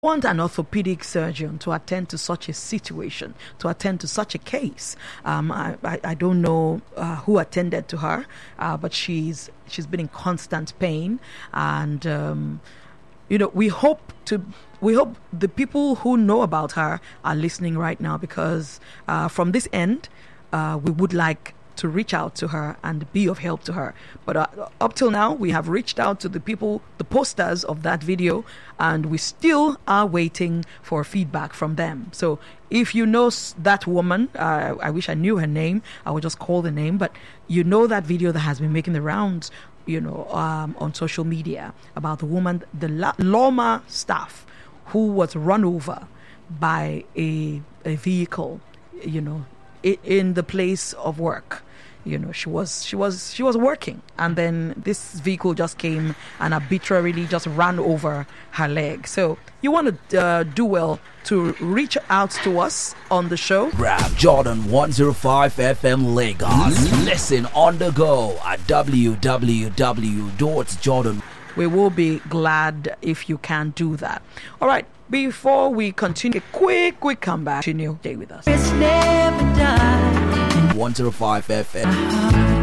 want an orthopedic surgeon to attend to such a situation, to attend to such a case. I don't know who attended to her, but she's been in constant pain, and we hope the people who know about her are listening right now, because from this end, we would like to reach out to her and be of help to her. But up till now, we have reached out to the people, the posters of that video, and we still are waiting for feedback from them. So if you know that woman, I wish I knew her name, I would just call the name, but you know that video that has been making the rounds, on social media, about the woman, the Loma staff, who was run over by a vehicle, in the place of work. She was working, and then this vehicle just came and arbitrarily just ran over her leg. So you want to do well to reach out to us on the show. Grab Jordan 105 FM Lagos. Listen on the go at www.jordan. We will be glad if you can do that. All right. Before we continue, a quick comeback. Continue. Stay with us. It's never done. 105 FM.